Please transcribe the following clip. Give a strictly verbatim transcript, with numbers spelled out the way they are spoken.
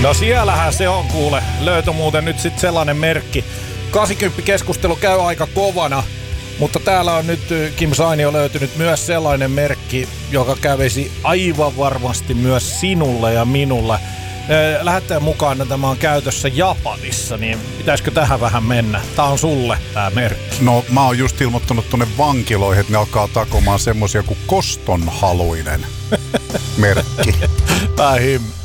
No siellähän se on kuule. Löytyi muuten nyt sitten sellainen merkki. kahdeksankymmentä-keskustelu käy aika kovana, mutta täällä on nyt Kim Sainio löytynyt myös sellainen merkki, joka kävisi aivan varmasti myös sinulle ja minulle. Lähettäjän mukaan tämä on käytössä Japanissa, niin pitäisikö tähän vähän mennä? Tää on sulle tää merkki. No mä oon just ilmoittanut tuonne vankiloihin, että ne alkaa takomaan semmosia kuin kostonhaluinen merkki. Vähim.